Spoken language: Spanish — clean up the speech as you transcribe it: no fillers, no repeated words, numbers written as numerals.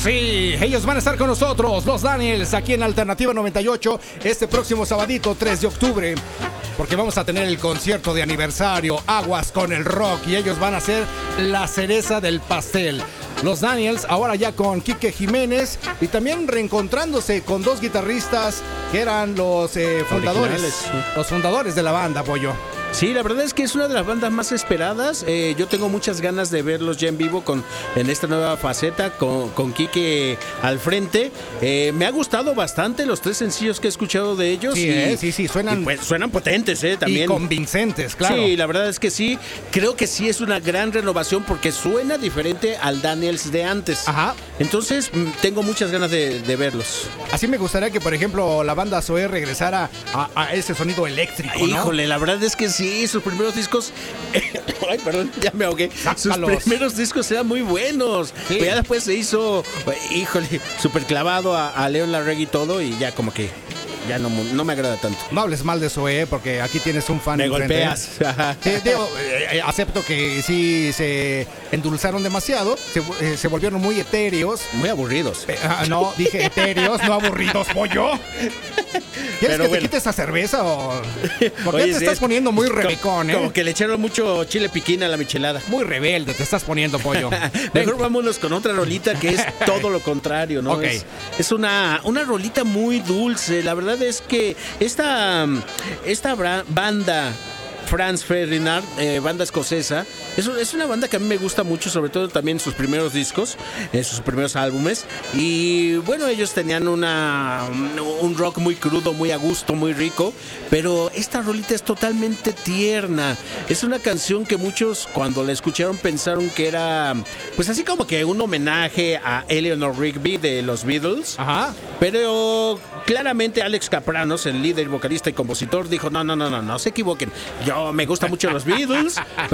Sí, ellos van a estar con nosotros, los Daniels, aquí en Alternativa 98, este próximo sabadito, 3 de octubre, porque vamos a tener el concierto de aniversario, Aguas con el Rock, y ellos van a ser la cereza del pastel. Los Daniels, ahora ya con Quique Jiménez, y también reencontrándose con dos guitarristas que eran los fundadores de la banda, Pollo. Sí, la verdad es que es una de las bandas más esperadas. Yo tengo muchas ganas de verlos ya en vivo en esta nueva faceta con Quique al frente. Me ha gustado bastante los 3 sencillos que he escuchado de ellos. Sí, suenan, pues, suenan potentes, también. Y convincentes, claro. Sí, la verdad es que sí. Creo que sí es una gran renovación porque suena diferente al Daniels de antes. Ajá. Entonces, tengo muchas ganas de verlos. Así me gustaría que, por ejemplo, la banda Zoé regresara a ese sonido eléctrico, ¿no? Híjole, la verdad es que sí, sus primeros discos. Ay, perdón, ya me ahogué. Sus primeros discos eran muy buenos. Sí. Pero ya después se hizo, híjole, súper clavado a León Larregui y todo, y ya como que ya no me agrada tanto. No hables mal de Zoé, porque aquí tienes un fan. Me golpeas. Sí, acepto que sí se endulzaron demasiado, se volvieron muy etéreos. Muy aburridos. No, dije etéreos, no aburridos, pollo. ¿Quieres que te quite esa cerveza o...? Porque te estás poniendo muy rebecón, Como que le echaron mucho chile piquín a la michelada. Muy rebelde te estás poniendo, pollo. Mejor vámonos con otra rolita que es todo lo contrario, ¿no? Okay. Es una rolita muy dulce. La verdad es que esta banda Franz Ferdinand, banda escocesa, es una banda que a mí me gusta mucho, sobre todo también sus primeros discos, sus primeros álbumes. Y bueno, ellos tenían un rock muy crudo, muy a gusto, muy rico, pero esta rolita es totalmente tierna. Es una canción que muchos cuando la escucharon pensaron que era pues así como que un homenaje a Eleanor Rigby de los Beatles. Ajá. Pero claramente Alex Kapranos, el líder, vocalista y compositor, dijo no se equivoquen. Yo me gustan mucho los Beatles,